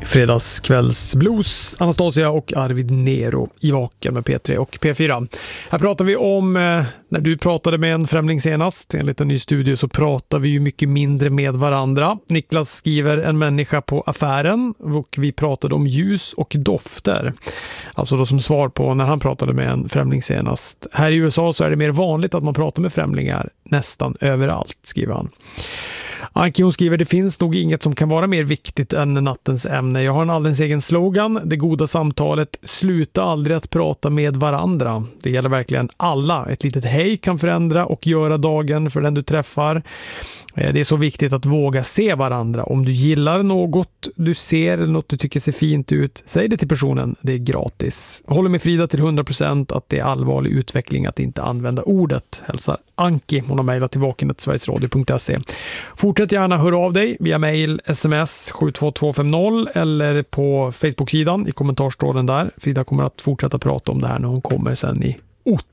Fredagskvällsblues, Anastasia och Arvid Nero i Vaken med P3 och P4. Här pratar vi om, när du pratade med en främling senast, enligt en ny studie så pratar vi ju mycket mindre med varandra. Niklas skriver en människa på affären och vi pratade om ljus och dofter. Alltså då som svar på när han pratade med en främling senast. Här i USA så är det mer vanligt att man pratar med främlingar nästan överallt, skriver han. Anki hon skriver, det finns nog inget som kan vara mer viktigt än nattens ämne. Jag har en alldeles egen slogan, det goda samtalet, sluta aldrig att prata med varandra. Det gäller verkligen alla. Ett litet hej kan förändra och göra dagen för den du träffar. Det är så viktigt att våga se varandra. Om du gillar något du ser eller något du tycker ser fint ut, säg det till personen, det är gratis. Håller med Frida till 100% att det är allvarlig utveckling att inte använda ordet. Hälsar Anki, hon har mejlat till vaken@sverigesradio.se. Fortsätt gärna höra av dig via mejl, sms 72250 eller på Facebook-sidan i kommentarstrålen där. Frida kommer att fortsätta prata om det här när hon kommer sen i